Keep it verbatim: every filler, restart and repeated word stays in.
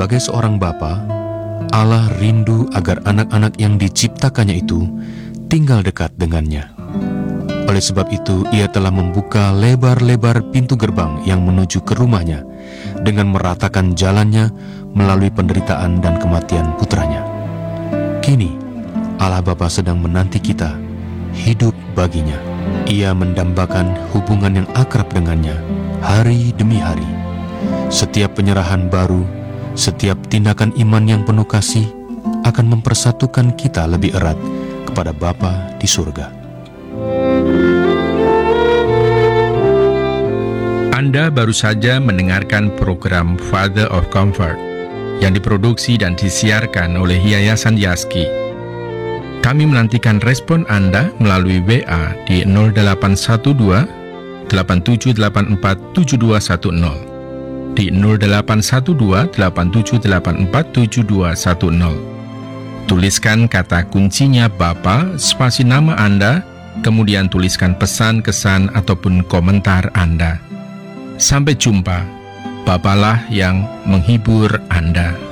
sebagai seorang bapa, Allah rindu agar anak-anak yang diciptakannya itu tinggal dekat dengannya. Oleh sebab itu, Ia telah membuka lebar-lebar pintu gerbang yang menuju ke rumahnya dengan meratakan jalannya melalui penderitaan dan kematian putranya. Kini, Allah Bapa sedang menanti kita hidup baginya. Ia mendambakan hubungan yang akrab dengannya hari demi hari. Setiap penyerahan baru, setiap tindakan iman yang penuh kasih akan mempersatukan kita lebih erat kepada Bapa di surga. Anda baru saja mendengarkan program Father of Comfort yang diproduksi dan disiarkan oleh Yayasan Yaski. Kami menantikan respon Anda melalui W A di nol delapan satu dua, delapan tujuh delapan empat, tujuh dua satu nol, di nol delapan satu dua, delapan tujuh delapan empat, tujuh dua satu nol. Tuliskan kata kuncinya Bapa, spasi nama Anda, kemudian tuliskan pesan, kesan, ataupun komentar Anda. Sampai jumpa, Bapalah yang menghibur Anda.